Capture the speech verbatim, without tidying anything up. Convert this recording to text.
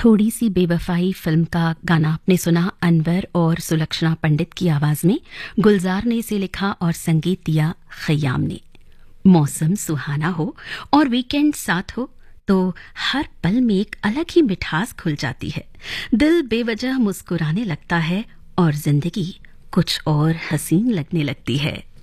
थोड़ी सी बेवफाई फिल्म का गाना आपने सुना। अनवर और सुलक्षणा पंडित की आवाज में गुलजार ने इसे लिखा और संगीत दिया खयाम ने। मौसम सुहाना हो और वीकेंड साथ हो तो हर पल में एक अलग ही मिठास खुल जाती है। दिल बेवजह मुस्कुराने लगता है और जिंदगी कुछ और हसीन लगने लगती है।